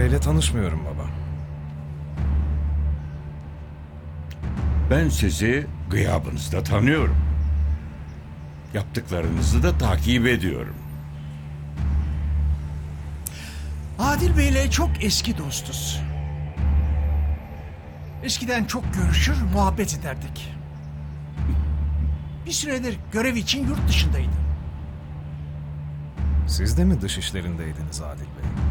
Bey'le tanışmıyorum baba. Ben sizi gıyabınızda tanıyorum. Yaptıklarınızı da takip ediyorum. Adil Bey'le çok eski dostuz. Eskiden çok görüşür, muhabbet ederdik. Bir süredir görev için yurt dışındaydı. Siz de mi dış işlerindeydiniz Adil Bey?